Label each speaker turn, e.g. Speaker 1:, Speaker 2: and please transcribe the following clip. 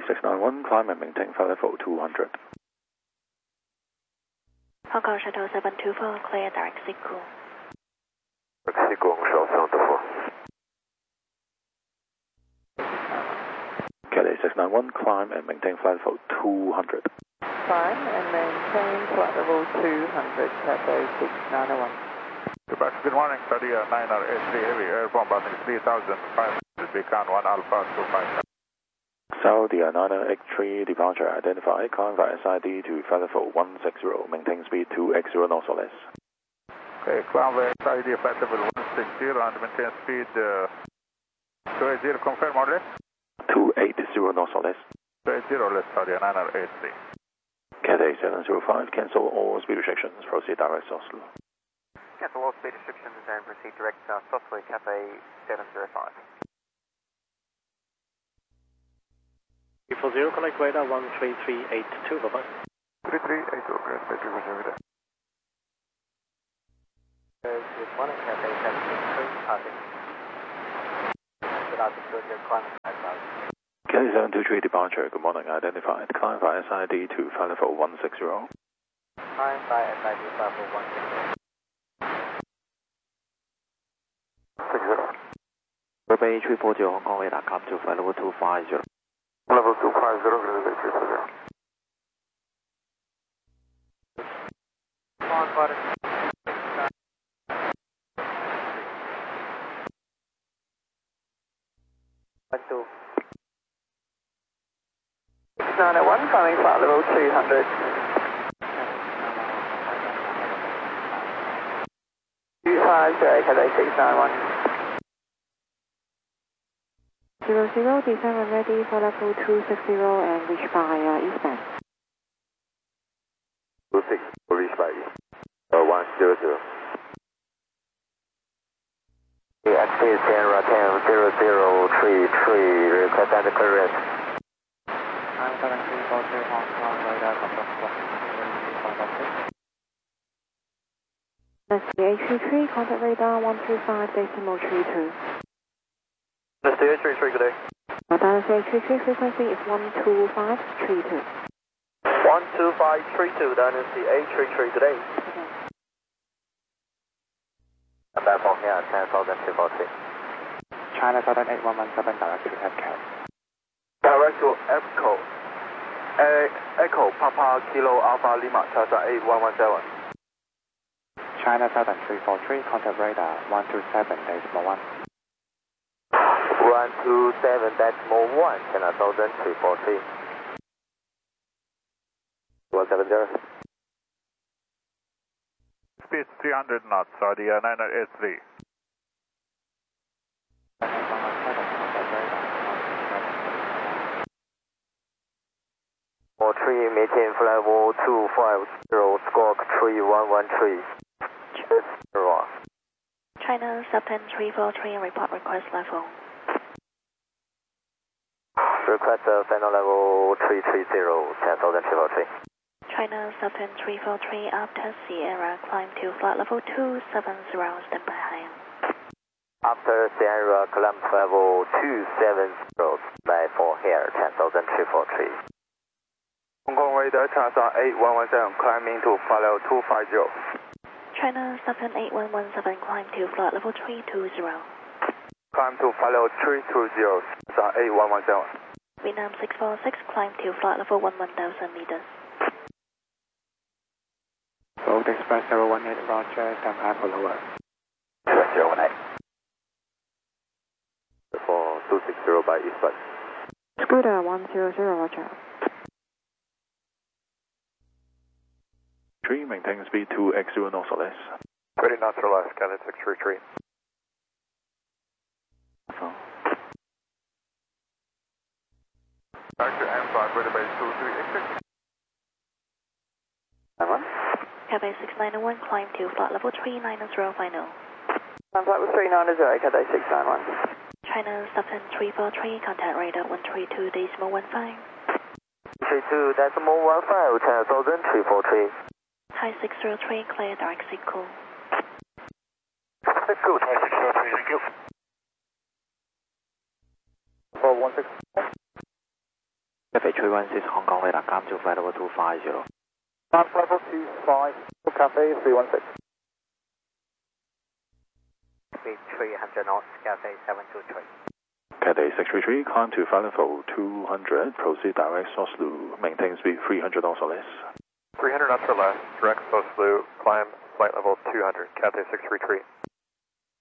Speaker 1: 691, climb and maintain flight level 200.
Speaker 2: Hong Kong Shuttle 724, clear direct sequel.
Speaker 3: Sequel, Shuttle 724.
Speaker 1: Cathay 691, climb and maintain flight level 200.
Speaker 4: Climb and maintain flight level 200, Cathay 691.
Speaker 5: Good morning, study 9R83 heavy airborne bounding 3,500, beacon 1 Alpha 25.
Speaker 1: Saudi 9R83 departure identified, climb via SID to flight level 160, maintain speed 280 knots or less.
Speaker 5: Okay, climb via SID flight level 160 and maintain speed 280, confirm or less?
Speaker 1: 280 knots or less.
Speaker 5: 280 less, Saudi 9R83.
Speaker 1: Cathay 705, cancel all speed restrictions, proceed direct to Oslo.
Speaker 3: Cancel all speed restrictions and proceed direct south Oslo, Cathay 705.
Speaker 6: 340, collect radar 13382, bye-bye.
Speaker 5: 3382, great, battery was over there.
Speaker 3: Good morning, Cathay 763, passing. Good altitude, your climbing outside.
Speaker 1: Cathay 723 departure, good morning, identified, climb via SID to flight level 160.
Speaker 3: Climb by SID flight level 160.
Speaker 7: Urban 340 Hong Kong radar, come to flight level 250.
Speaker 3: Level 250, Urban 340. On button.
Speaker 4: 691, climbing flight level 200. 250, Cathay 691.
Speaker 8: 00, descend and ready for level 260 and reach by eastbound.
Speaker 3: 26, reach by east. 100. XT Sierra 10-0033, request and clearance.
Speaker 7: I'm 7343 Hong Kong radar, come to
Speaker 8: That's the H33, contact radar 125.32.
Speaker 3: That's the H33, good day.
Speaker 8: Dallas H33 frequency is 12532.
Speaker 3: 12532, that is the H33, good day. I'm back from here, 10,240.
Speaker 7: China Southern 8117, direct to FCAT.
Speaker 3: Direct to Echo Papa Kilo Alpha Lima, Delta 8117.
Speaker 7: China Southern 343, contact radar 127.1.
Speaker 3: 127.1, China Southern 343. 170.
Speaker 5: Speed 300 knots, Saudi 9R83.
Speaker 3: 43, maintain flight level 250, squawk 3113.
Speaker 2: China Subten 343, report request level.
Speaker 3: Request final level 330, 10,343.
Speaker 2: China Subten 343, after Sierra, climb to flight level 270, stand by high.
Speaker 3: After Sierra, climb level 270, by 4 here, 10,343. Hong Kong radar, China 8117, climbing to flight level 250.
Speaker 2: China Subten 8117, climb to flight level 320.
Speaker 3: Climb to flight level 320, China 8117.
Speaker 2: Vietnam 646, climb to flight level 11,000 meters.
Speaker 7: Road Express 018, Roger, stand by for lower.
Speaker 3: 018. For 260 by eastbound.
Speaker 8: Scooter 100, roger.
Speaker 1: 3, maintain speed 280 knots or less.
Speaker 3: Ready naturalized, Cadet 633.
Speaker 5: Back to M5, ready by 2386.
Speaker 2: Cathay 691, climb to flight level 390 final.
Speaker 4: Flight level 390, Cathay 691.
Speaker 2: China Subten 343, contact radar 132.15.
Speaker 3: 32.15, 10,343.
Speaker 2: High 603, clear direct sequel.
Speaker 3: Good, high 603, thank you. 416.
Speaker 7: Cathay 316 Hong Kong radar, climb to flight level 250.
Speaker 3: Climb level 25, Cathay 316.
Speaker 7: Speed 300 knots, Cathay 723.
Speaker 1: Cathay 633, climb to flight level 200, proceed direct source loop, maintain speed 300 knots or less.
Speaker 9: 300 knots or less, direct source loop, climb flight level 200, Cathay 633.